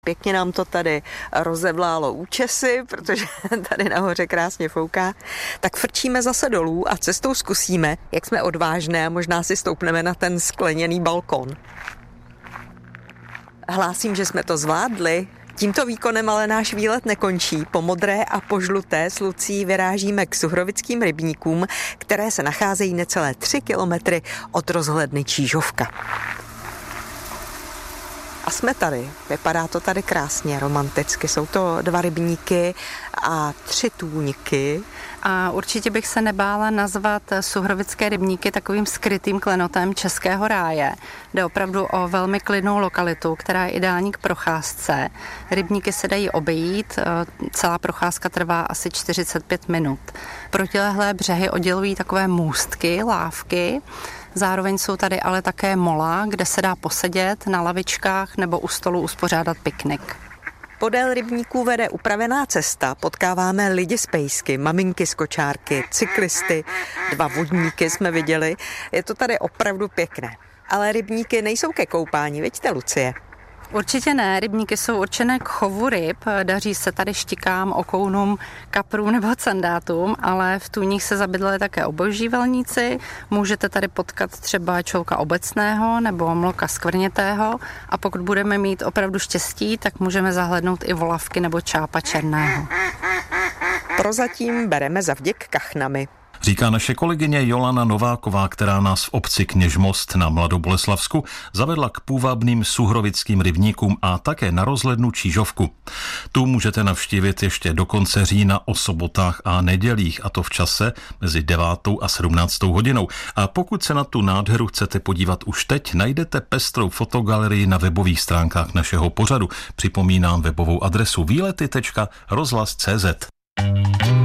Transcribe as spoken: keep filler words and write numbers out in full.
Pěkně nám to tady rozevlálo účesy, protože tady nahoře krásně fouká. Tak frčíme zase dolů a cestou zkusíme, jak jsme odvážné a možná si stoupneme na ten skleněný balkon. Hlásím, že jsme to zvládli. Tímto výkonem ale náš výlet nekončí. Po modré a po žluté s Lucí vyrážíme k Suhrovickým rybníkům, které se nacházejí necelé tři kilometry od rozhledny Čížovka. A jsme tady. Vypadá to tady krásně, romanticky. Jsou to dva rybníky a tři tůňky. A určitě bych se nebála nazvat Suhrovické rybníky takovým skrytým klenotem českého ráje. Jde opravdu o velmi klidnou lokalitu, která je ideální k procházce. Rybníky se dají obejít, celá procházka trvá asi čtyřicet pět minut. Protilehlé břehy oddělují takové můstky, lávky. Zároveň jsou tady ale také mola, kde se dá posedět na lavičkách nebo u stolu uspořádat piknik. Podél rybníků vede upravená cesta, potkáváme lidi z pejsky, maminky z kočárky, cyklisty, dva vodníky jsme viděli. Je to tady opravdu pěkné. Ale rybníky nejsou ke koupání, vidíte, Lucie? Určitě ne, rybníky jsou určené k chovu ryb, daří se tady štikám, okounům, kaprům nebo candátům, ale v tůních se zabydleli také obojživelníci, můžete tady potkat třeba čolka obecného nebo mloka skvrnětého a pokud budeme mít opravdu štěstí, tak můžeme zahlédnout i volavky nebo čápa černého. Prozatím bereme za vděk kachnami. Říká naše kolegyně Jolana Nováková, která nás v obci Kněžmost na Mladoboleslavsku zavedla k půvabným suhrovickým rybníkům a také na rozhlednu Čížovku. Tu můžete navštívit ještě do konce října o sobotách a nedělích, a to v čase mezi devátou a sedmnáctou hodinou. A pokud se na tu nádheru chcete podívat už teď, najdete pestrou fotogalerii na webových stránkách našeho pořadu. Připomínám webovou adresu výlety tečka rozhlas tečka cé zet.